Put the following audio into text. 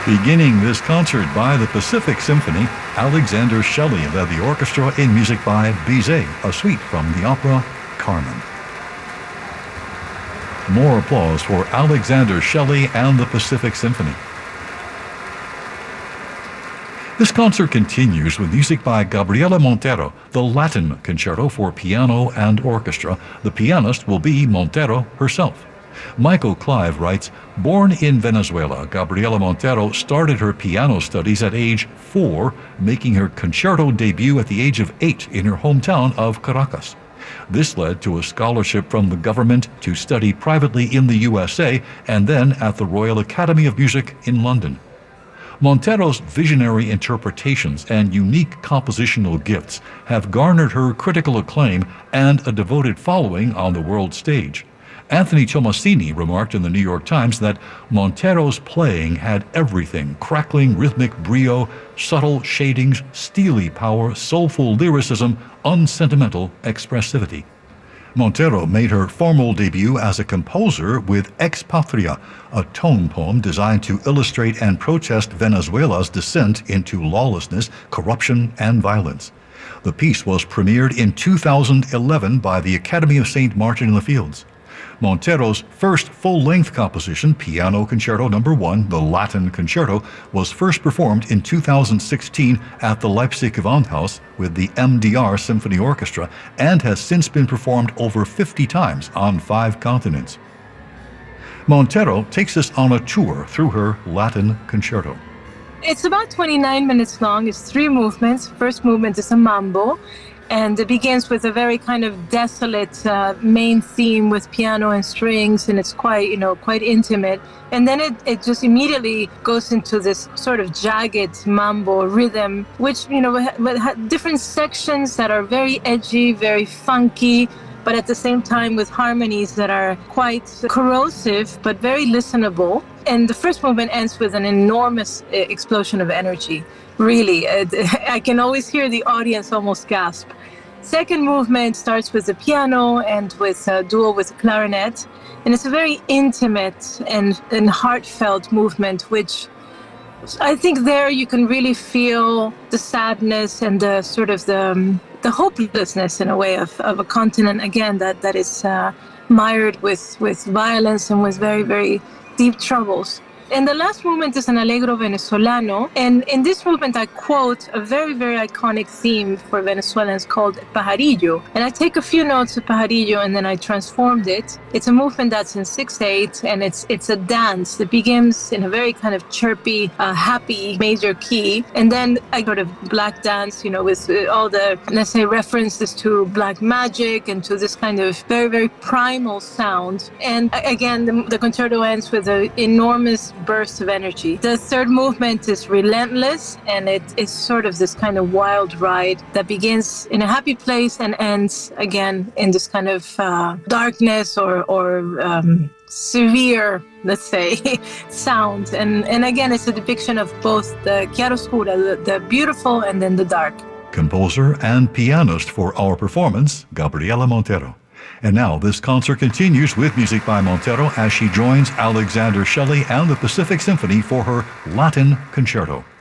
Beginning this concert by the Pacific Symphony, Alexander Shelley led the orchestra in music by Bizet, a suite from the opera Carmen. More applause for Alexander Shelley and the Pacific Symphony. This concert continues with music by Gabriela Montero, the Latin Concerto for piano and orchestra. The pianist will be Montero herself. Michael Clive writes, born in Venezuela, Gabriela Montero started her piano studies at age 4, making her concerto debut at the age of 8 in her hometown of Caracas. This led to a scholarship from the government to study privately in the USA and then at the Royal Academy of Music in London. Montero's visionary interpretations and unique compositional gifts have garnered her critical acclaim and a devoted following on the world stage. Anthony Tomasini remarked in the New York Times that Montero's playing had everything: crackling rhythmic brio, subtle shadings, steely power, soulful lyricism, unsentimental expressivity. Montero made her formal debut as a composer with Ex Patria, a tone poem designed to illustrate and protest Venezuela's descent into lawlessness, corruption, and violence. The piece was premiered in 2011 by the Academy of St. Martin in the Fields. Montero's first full-length composition, Piano Concerto No. 1, the Latin Concerto, was first performed in 2016 at the Leipzig Gewandhaus with the MDR Symphony Orchestra and has since been performed over 50 times on 5 continents. Montero takes us on a tour through her Latin Concerto. It's about 29 minutes long. It's 3 movements. First movement is a mambo, and it begins with a very kind of desolate main theme with piano and strings, and it's quite intimate. And then it just immediately goes into this sort of jagged mambo rhythm, which, with different sections that are very edgy, very funky, but at the same time with harmonies that are quite corrosive, but very listenable. And the first movement ends with an enormous explosion of energy. Really, I can always hear the audience almost gasp. Second movement starts with the piano and with a duo with the clarinet. And it's a very intimate and heartfelt movement, which I think there you can really feel the sadness and the sort of the hopelessness in a way of a continent, again, that is mired with violence and with very, very deep troubles. And the last movement is an Allegro Venezolano. And in this movement, I quote a very, very iconic theme for Venezuelans called Pajarillo. And I take a few notes of Pajarillo and then I transformed it. It's a movement that's in 6/8, and it's a dance that begins in a very kind of chirpy, happy major key. And then I sort of black dance, with all the, let's say, references to black magic and to this kind of very, very primal sound. And again, the concerto ends with an enormous burst of energy. The third movement is relentless, and it is sort of this kind of wild ride that begins in a happy place and ends again in this kind of darkness or severe, let's say, sound. And again, it's a depiction of both the chiaroscuro, the beautiful, and then the dark. Composer and pianist for our performance, Gabriela Montero. And now this concert continues with music by Montero as she joins Alexander Shelley and the Pacific Symphony for her Latin Concerto.